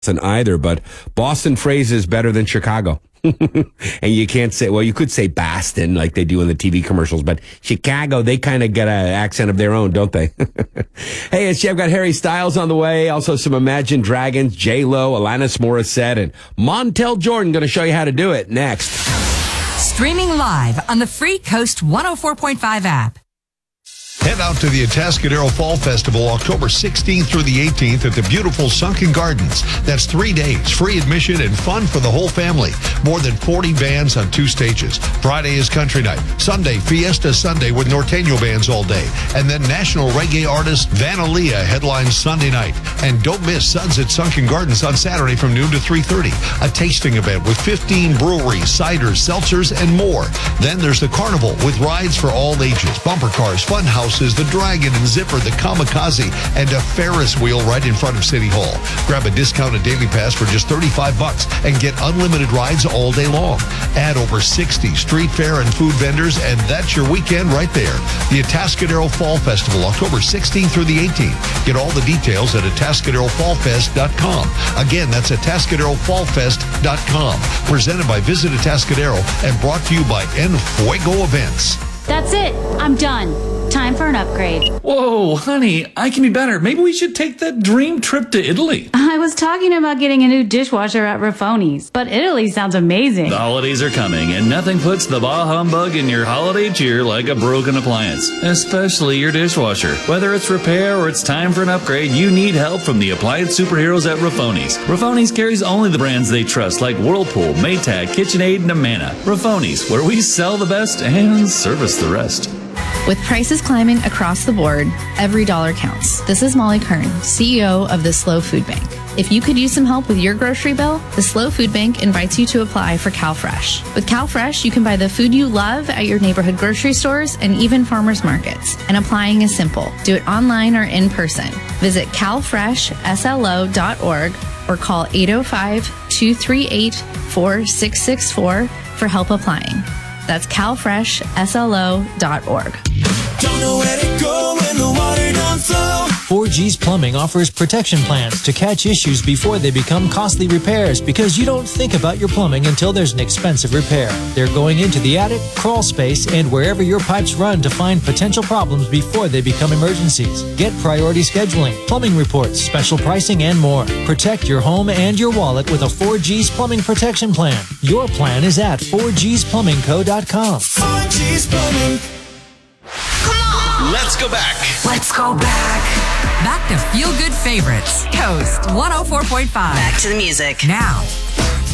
either, but Boston phrase is better than Chicago. And you can't say, well, you could say Boston like they do in the TV commercials, but Chicago, they kind of get an accent of their own, don't they? Hey, I've got Harry Styles on the way. Also some Imagine Dragons, J-Lo, Alanis Morissette, and Montel Jordan going to show you how to do it next. Streaming live on the free Coast 104.5 app. Head out to the Atascadero Fall Festival October 16th through the 18th at the beautiful Sunken Gardens. That's 3 days, free admission and fun for the whole family. More than 40 bands on 2 stages. Friday is Country Night. Sunday, Fiesta Sunday with Norteño bands all day. And then national reggae artist Vanalia headlines Sunday night. And don't miss Suds at Sunken Gardens on Saturday from noon to 3:30. A tasting event with 15 breweries, ciders, seltzers, and more. Then there's the Carnival with rides for all ages, bumper cars, fun houses, the Dragon and Zipper, the Kamikaze, and a Ferris wheel right in front of City Hall. Grab a discounted daily pass for just $35 and get unlimited rides all day long. Add over 60 street fair and food vendors, and that's your weekend right there. The Atascadero Fall Festival, October 16th through the 18th. Get all the details at AtascaderoFallFest.com. Again, that's AtascaderoFallFest.com. Presented by Visit Atascadero and brought to you by En Fuego Events. That's it. I'm done. Time for an upgrade. Whoa, honey, I can be better. Maybe we should take that dream trip to Italy. I was talking about getting a new dishwasher at Raffoni's, but Italy sounds amazing. The holidays are coming, and nothing puts the bah humbug in your holiday cheer like a broken appliance, especially your dishwasher. Whether it's repair or it's time for an upgrade, you need help from the appliance superheroes at Raffoni's. Raffoni's carries only the brands they trust, like Whirlpool, Maytag, KitchenAid, and Amana. Raffoni's, where we sell the best and service the rest. With prices climbing across the board, every dollar counts. This is Molly Kern, CEO of the Slow Food Bank. If you could use some help with your grocery bill, the Slow Food Bank invites you to apply for CalFresh. With CalFresh, you can buy the food you love at your neighborhood grocery stores and even farmers markets. And applying is simple. Do it online or in person. Visit calfreshslo.org or call 805-238-4664 for help applying. That's calfreshslo.org. Don't know where to go when the water don't flow. 4G's Plumbing offers protection plans to catch issues before they become costly repairs, because you don't think about your plumbing until there's an expensive repair. They're going into the attic, crawl space, and wherever your pipes run to find potential problems before they become emergencies. Get priority scheduling, plumbing reports, special pricing, and more. Protect your home and your wallet with a 4G's Plumbing Protection Plan. Your plan is at 4gsplumbingco.com. 4G's Plumbing. Let's go back. Let's go back. Back to Feel Good Favorites. Coast 104.5. Back to the music. Now,